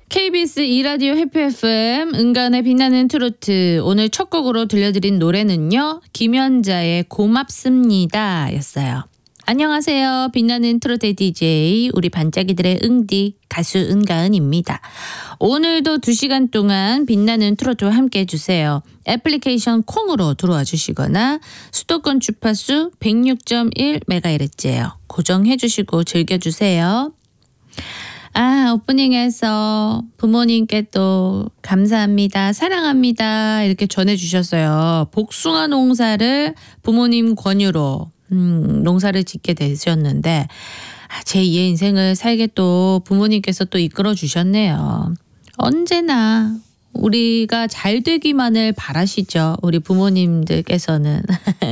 KBS 2라디오 해피 FM 은간의 빛나는 트로트, 오늘 첫 곡으로 들려드린 노래는요, 김연자의 고맙습니다 였어요. 안녕하세요. 빛나는 트로트 DJ 우리 반짝이들의 응디 가수 은가은입니다. 오늘도 2시간 동안 빛나는 트로트와 함께 해주세요. 애플리케이션 콩으로 들어와 주시거나 수도권 주파수 106.1MHz예요. 고정해 주시고 즐겨주세요. 오프닝에서 부모님께 또 감사합니다, 사랑합니다 이렇게 전해주셨어요. 복숭아 농사를 부모님 권유로 농사를 짓게 되셨는데 제2의 인생을 살게 또 부모님께서 또 이끌어 주셨네요. 언제나 우리가 잘 되기만을 바라시죠, 우리 부모님들께서는.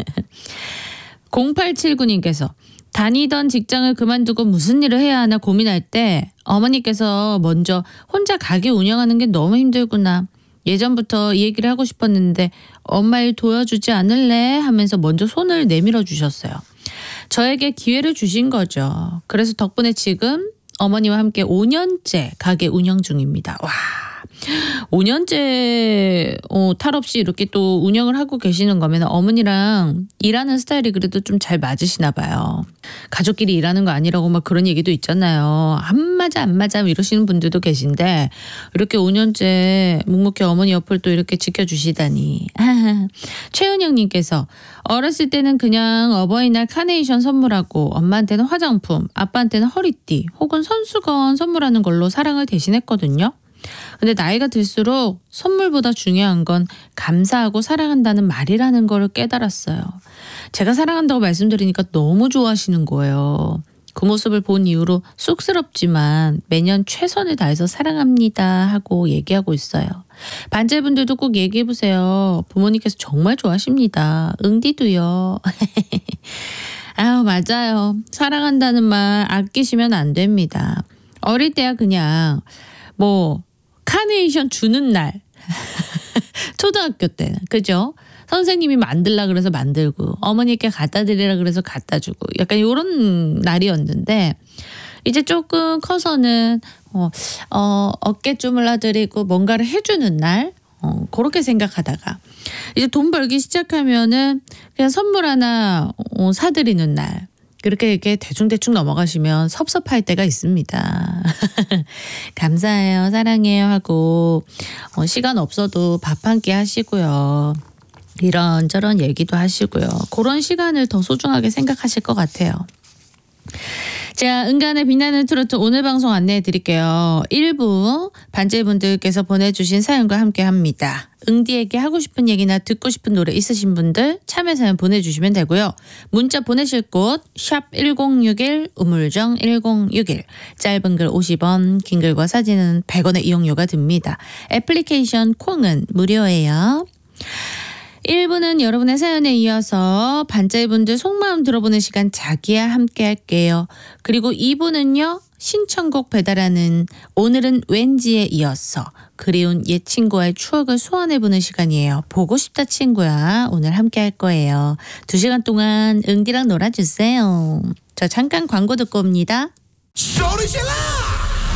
0879님께서 다니던 직장을 그만두고 무슨 일을 해야 하나 고민할 때 어머니께서 먼저 혼자 가게 운영하는 게 너무 힘들구나, 예전부터 이 얘기를 하고 싶었는데 엄마 일 도와주지 않을래 하면서 먼저 손을 내밀어 주셨어요. 저에게 기회를 주신 거죠. 그래서 덕분에 지금 어머니와 함께 5년째 가게 운영 중입니다. 와, 5년째 탈 없이 이렇게 또 운영을 하고 계시는 거면 어머니랑 일하는 스타일이 그래도 좀 잘 맞으시나 봐요. 가족끼리 일하는 거 아니라고 막 그런 얘기도 있잖아요. 안 맞아 이러시는 분들도 계신데 이렇게 5년째 묵묵히 어머니 옆을 또 이렇게 지켜주시다니. 최은영님께서 어렸을 때는 그냥 어버이날 카네이션 선물하고 엄마한테는 화장품, 아빠한테는 허리띠 혹은 손수건 선물하는 걸로 사랑을 대신했거든요. 근데 나이가 들수록 선물보다 중요한 건 감사하고 사랑한다는 말이라는 걸 깨달았어요. 제가 사랑한다고 말씀드리니까 너무 좋아하시는 거예요. 그 모습을 본 이후로 쑥스럽지만 매년 최선을 다해서 사랑합니다 하고 얘기하고 있어요. 반제분들도 꼭 얘기해보세요. 부모님께서 정말 좋아하십니다. 응디도요. 맞아요. 사랑한다는 말 아끼시면 안 됩니다. 어릴 때야 그냥 카네이션 주는 날 초등학교 때는 그죠? 선생님이 만들라 그래서 만들고 어머니께 갖다 드리라 그래서 갖다 주고 약간 이런 날이었는데 이제 조금 커서는 어깨 주물러드리고 뭔가를 해주는 날, 그렇게 생각하다가 이제 돈 벌기 시작하면은 그냥 선물 하나 사드리는 날, 그렇게 이렇게 대충대충 넘어가시면 섭섭할 때가 있습니다. 감사해요, 사랑해요 하고 시간 없어도 밥 한 끼 하시고요. 이런저런 얘기도 하시고요. 그런 시간을 더 소중하게 생각하실 것 같아요. 자, 은간의 빛나는 트로트 오늘 방송 안내해 드릴게요. 1부 반제분들께서 보내주신 사연과 함께 합니다. 응디에게 하고 싶은 얘기나 듣고 싶은 노래 있으신 분들 참여 사연 보내주시면 되고요. 문자 보내실 곳 샵 1061 우물정 1061, 짧은 글 50원, 긴 글과 사진은 100원의 이용료가 듭니다. 애플리케이션 콩은 무료예요. 1부는 여러분의 사연에 이어서 반짝이분들 속마음 들어보는 시간 자기야 함께 할게요. 그리고 2부는요, 신청곡 배달하는 오늘은 왠지에 이어서 그리운 옛 친구와의 추억을 소환해보는 시간이에요. 보고 싶다 친구야, 오늘 함께 할 거예요. 2시간 동안 응디랑 놀아주세요. 저 잠깐 광고 듣고 옵니다. 소리 질러!